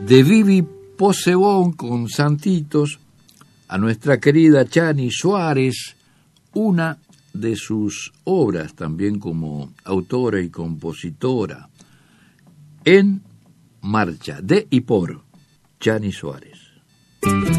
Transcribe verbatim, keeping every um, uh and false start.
de Vivi Possebón con Santitos, a nuestra querida Chani Suárez, una de sus obras también como autora y compositora, En Marcha, de y por Chani Suárez.